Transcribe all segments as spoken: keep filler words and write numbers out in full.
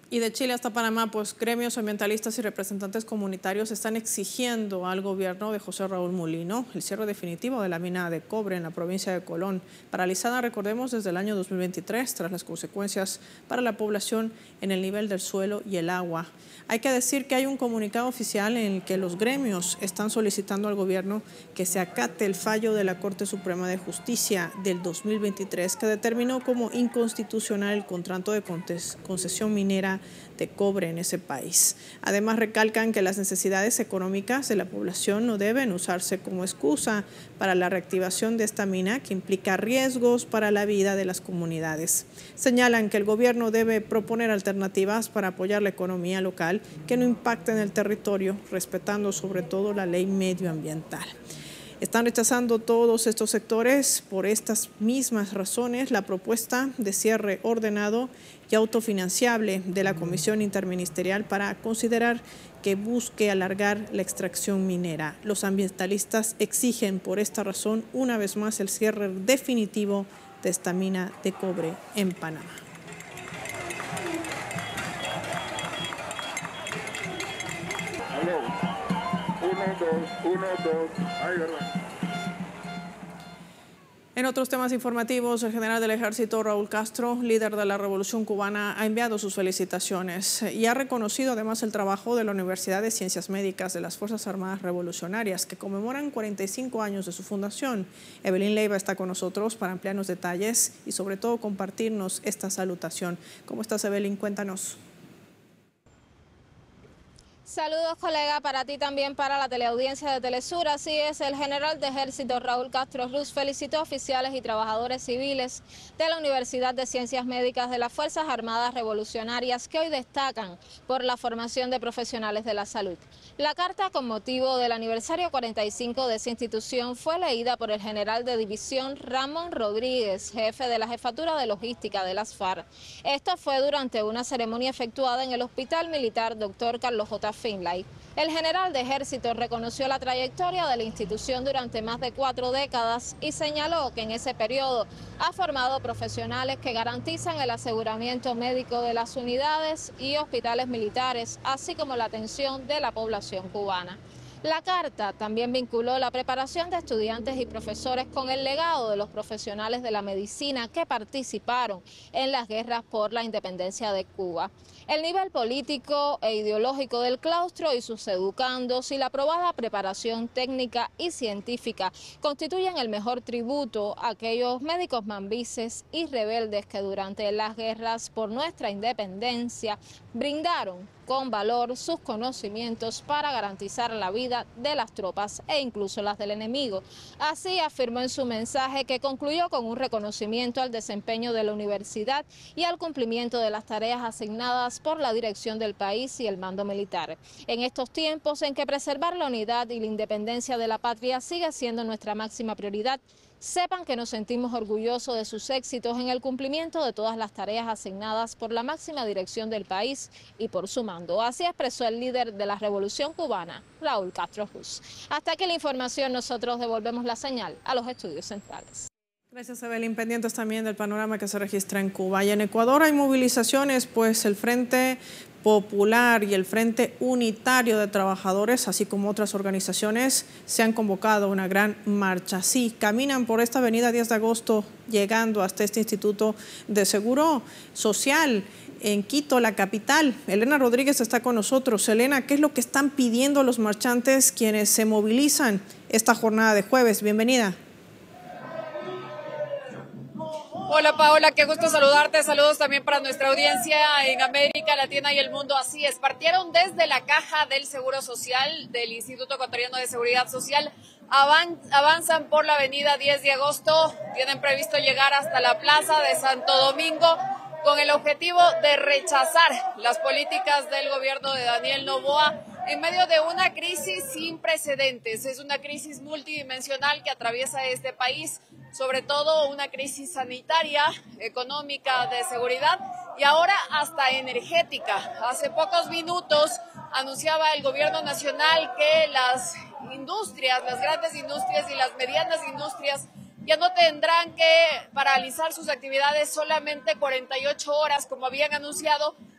Y de Chile hasta Panamá, pues gremios ambientalistas y representantes comunitarios están exigiendo al gobierno de José Raúl Mulino el cierre definitivo de la mina de cobre en la provincia de Colón, paralizada, recordemos, desde el año dos mil veintitrés, tras las consecuencias para la población en el nivel del suelo y el agua. Hay que decir que hay un comunicado oficial en el que los gremios están solicitando al gobierno que se acate el fallo de la Corte Suprema de Justicia del dos mil veintitrés que determinó como inconstitucional el contrato de concesión minera de cobre en ese país. Además, recalcan que las necesidades económicas de la población no deben usarse como excusa para la reactivación de esta mina que implica riesgos para la vida de las comunidades. Señalan que el gobierno debe proponer alternativas para apoyar la economía local que no impacten el territorio, respetando sobre todo la ley medioambiental. Están rechazando todos estos sectores por estas mismas razones la propuesta de cierre ordenado y autofinanciable de la Comisión Interministerial para considerar que busque alargar la extracción minera. Los ambientalistas exigen por esta razón una vez más el cierre definitivo de esta mina de cobre en Panamá. Uno, dos, uno, dos. Ay, verdad. En otros temas informativos, el general del Ejército Raúl Castro, líder de la Revolución Cubana, ha enviado sus felicitaciones y ha reconocido además el trabajo de la Universidad de Ciencias Médicas de las Fuerzas Armadas Revolucionarias, que conmemoran cuarenta y cinco años de su fundación. Evelyn Leiva está con nosotros para ampliarnos detalles y sobre todo compartirnos esta salutación. ¿Cómo estás, Evelyn? Cuéntanos. Saludos, colega, para ti también, para la teleaudiencia de Telesur. Así es, el general de ejército Raúl Castro Ruz felicitó a oficiales y trabajadores civiles de la Universidad de Ciencias Médicas de las Fuerzas Armadas Revolucionarias que hoy destacan por la formación de profesionales de la salud. La carta con motivo del aniversario cuarenta y cinco de esa institución fue leída por el general de división Ramón Rodríguez, jefe de la Jefatura de Logística de las FARC. Esto fue durante una ceremonia efectuada en el Hospital Militar doctor Carlos J. Finlay. El general de ejército reconoció la trayectoria de la institución durante más de cuatro décadas y señaló que en ese periodo ha formado profesionales que garantizan el aseguramiento médico de las unidades y hospitales militares, así como la atención de la población cubana. La carta también vinculó la preparación de estudiantes y profesores con el legado de los profesionales de la medicina que participaron en las guerras por la independencia de Cuba. El nivel político e ideológico del claustro y sus educandos y la aprobada preparación técnica y científica constituyen el mejor tributo a aquellos médicos mambises y rebeldes que durante las guerras por nuestra independencia brindaron con valor sus conocimientos para garantizar la vida de las tropas e incluso las del enemigo. Así afirmó en su mensaje, que concluyó con un reconocimiento al desempeño de la universidad y al cumplimiento de las tareas asignadas por la dirección del país y el mando militar. En estos tiempos en que preservar la unidad y la independencia de la patria sigue siendo nuestra máxima prioridad, sepan que nos sentimos orgullosos de sus éxitos en el cumplimiento de todas las tareas asignadas por la máxima dirección del país y por su mando. Así expresó el líder de la Revolución Cubana, Raúl Castro Ruz. Hasta aquí la información, nosotros devolvemos la señal a los estudios centrales. Gracias, Evelyn. Pendientes también del panorama que se registra en Cuba. Y en Ecuador hay movilizaciones, pues el Frente Popular y el Frente Unitario de Trabajadores, así como otras organizaciones, se han convocado a una gran marcha. Sí, caminan por esta avenida diez de agosto, llegando hasta este Instituto de Seguro Social en Quito, la capital. Elena Rodríguez está con nosotros. Elena, ¿qué es lo que están pidiendo los marchantes quienes se movilizan esta jornada de jueves? Bienvenida. Hola Paola, qué gusto saludarte, saludos también para nuestra audiencia en América Latina y el mundo. Así es, partieron desde la Caja del Seguro Social del Instituto Ecuatoriano de Seguridad Social, avanzan por la avenida diez de agosto, tienen previsto llegar hasta la Plaza de Santo Domingo con el objetivo de rechazar las políticas del gobierno de Daniel Noboa en medio de una crisis sin precedentes. Es una crisis multidimensional que atraviesa este país, sobre todo una crisis sanitaria, económica, de seguridad y ahora hasta energética. Hace pocos minutos anunciaba el gobierno nacional que las industrias, las grandes industrias y las medianas industrias ya no tendrán que paralizar sus actividades solamente cuarenta y ocho horas como habían anunciado,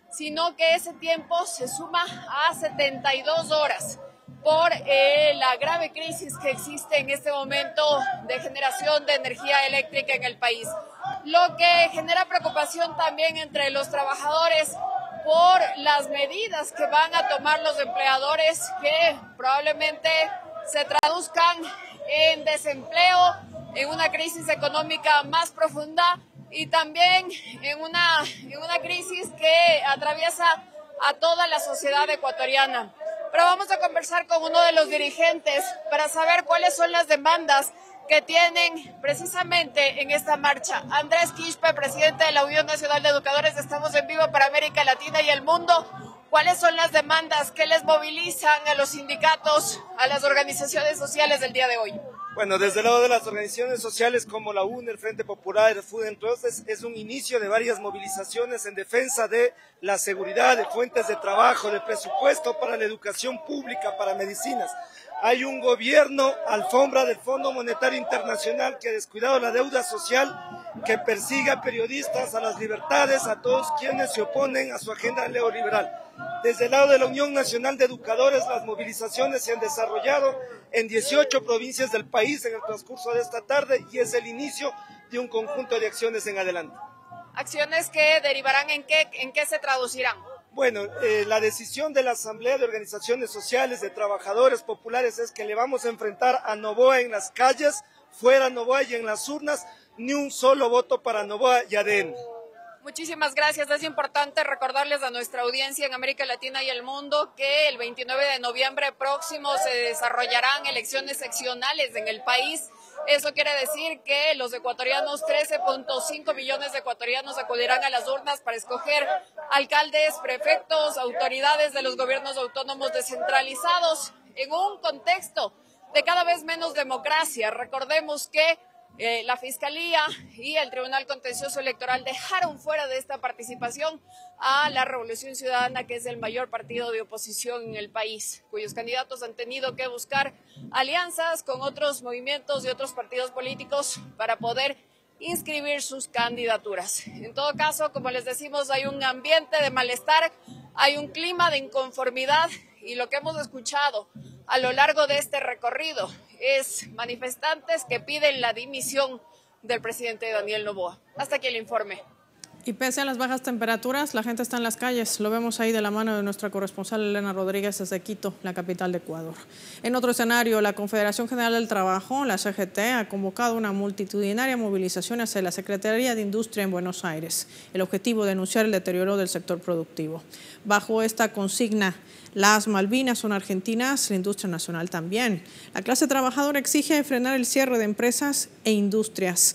sino que ese tiempo se suma a setenta y dos horas por eh, la grave crisis que existe en este momento de generación de energía eléctrica en el país. Lo que genera preocupación también entre los trabajadores por las medidas que van a tomar los empleadores, que probablemente se traduzcan en desempleo, en una crisis económica más profunda y también en una, en una crisis que atraviesa a toda la sociedad ecuatoriana. Pero vamos a conversar con uno de los dirigentes para saber cuáles son las demandas que tienen precisamente en esta marcha. Andrés Quispe, presidente de la Unión Nacional de Educadores, estamos en vivo para América Latina y el mundo. ¿Cuáles son las demandas que les movilizan a los sindicatos, a las organizaciones sociales del día de hoy? Bueno, desde el lado de las organizaciones sociales como la U N E, el Frente Popular, el F U D, entonces es un inicio de varias movilizaciones en defensa de la seguridad, de fuentes de trabajo, de presupuesto para la educación pública, para medicinas. Hay un gobierno alfombra del Fondo Monetario Internacional que ha descuidado la deuda social, que persigue a periodistas, a las libertades, a todos quienes se oponen a su agenda neoliberal. Desde el lado de la Unión Nacional de Educadores, las movilizaciones se han desarrollado en dieciocho provincias del país en el transcurso de esta tarde y es el inicio de un conjunto de acciones en adelante. ¿Acciones que derivarán en qué, en qué se traducirán? Bueno, eh, la decisión de la Asamblea de Organizaciones Sociales de Trabajadores Populares es que le vamos a enfrentar a Novoa en las calles, fuera Novoa y en las urnas, ni un solo voto para Novoa y A D N. Muchísimas gracias. Es importante recordarles a nuestra audiencia en América Latina y el mundo que el veintinueve de noviembre próximo se desarrollarán elecciones seccionales en el país. Eso quiere decir que los ecuatorianos, trece punto cinco millones de ecuatorianos acudirán a las urnas para escoger alcaldes, prefectos, autoridades de los gobiernos autónomos descentralizados en un contexto de cada vez menos democracia. Recordemos que Eh, la Fiscalía y el Tribunal Contencioso Electoral dejaron fuera de esta participación a la Revolución Ciudadana, que es el mayor partido de oposición en el país, cuyos candidatos han tenido que buscar alianzas con otros movimientos y otros partidos políticos para poder inscribir sus candidaturas. En todo caso, como les decimos, hay un ambiente de malestar, hay un clima de inconformidad y lo que hemos escuchado a lo largo de este recorrido es manifestantes que piden la dimisión del presidente Daniel Noboa. Hasta aquí el informe. Y pese a las bajas temperaturas, la gente está en las calles. Lo vemos ahí de la mano de nuestra corresponsal Elena Rodríguez desde Quito, la capital de Ecuador. En otro escenario, la Confederación General del Trabajo, la C G T, ha convocado una multitudinaria movilización hacia la Secretaría de Industria en Buenos Aires. El objetivo, denunciar el deterioro del sector productivo. Bajo esta consigna, las Malvinas son argentinas, la industria nacional también. La clase trabajadora exige frenar el cierre de empresas e industrias.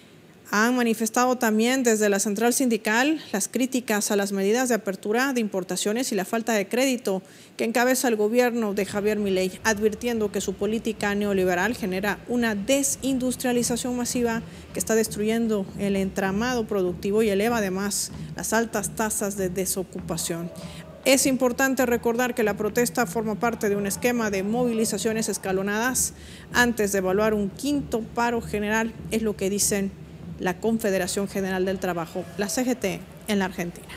Han manifestado también desde la central sindical las críticas a las medidas de apertura de importaciones y la falta de crédito que encabeza el gobierno de Javier Milei, advirtiendo que su política neoliberal genera una desindustrialización masiva que está destruyendo el entramado productivo y eleva además las altas tasas de desocupación. Es importante recordar que la protesta forma parte de un esquema de movilizaciones escalonadas antes de evaluar un quinto paro general, es lo que dicen la Confederación General del Trabajo, la C G T, en la Argentina.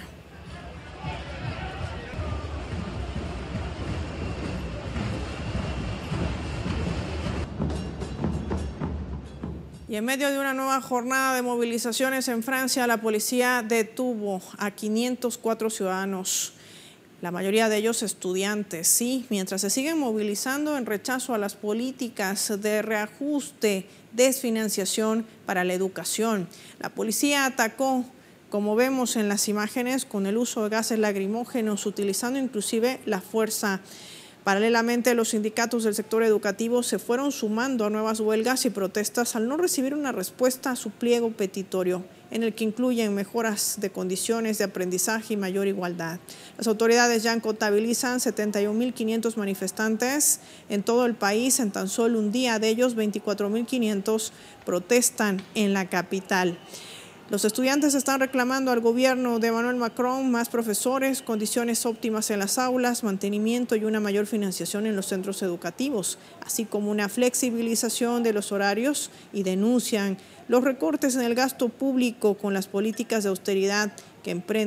Y en medio de una nueva jornada de movilizaciones en Francia, la policía detuvo a quinientos cuatro ciudadanos, la mayoría de ellos estudiantes, sí, mientras se siguen movilizando en rechazo a las políticas de reajuste, desfinanciación para la educación. La policía atacó, como vemos en las imágenes, con el uso de gases lacrimógenos, utilizando inclusive la fuerza. Paralelamente, los sindicatos del sector educativo se fueron sumando a nuevas huelgas y protestas al no recibir una respuesta a su pliego petitorio, en el que incluyen mejoras de condiciones de aprendizaje y mayor igualdad. Las autoridades ya contabilizan setenta y un mil quinientos manifestantes en todo el país. En tan solo un día de ellos, veinticuatro mil quinientos protestan en la capital. Los estudiantes están reclamando al gobierno de Emmanuel Macron más profesores, condiciones óptimas en las aulas, mantenimiento y una mayor financiación en los centros educativos, así como una flexibilización de los horarios, y denuncian los recortes en el gasto público con las políticas de austeridad que emprenden